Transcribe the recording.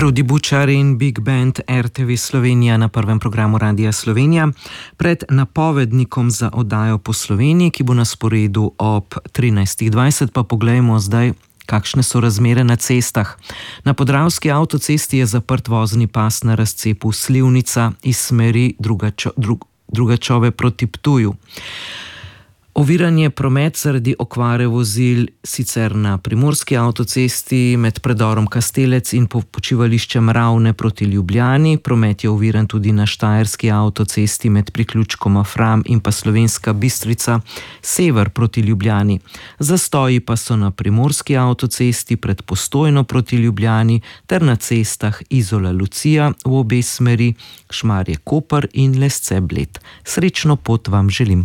Rudi Bučar in Big Band RTV Slovenija na prvem programu Radia Slovenija. Pred napovednikom za oddajo po Sloveniji, ki bo na sporedu ob 13.20, pa poglejmo zdaj, kakšne so razmere na cestah. Na Podravski avtocesti je zaprt vozni pas na razcepu Slivnica iz smeri Drugačove proti Ptuju. Oviran je promet zaradi okvare vozil sicer na Primorski avtocesti med predorom Kastelec in počivališčem Ravne proti Ljubljani. Promet je oviran tudi na Štajerski avtocesti med priključkoma Fram in pa Slovenska Bistrica sever proti Ljubljani. Zastoji pa so na Primorski avtocesti pred Postojno proti Ljubljani ter na cestah Izola-Lucija v obe smeri, Šmarje-Koper in Lesce-Bled. Srečno pot vam želim.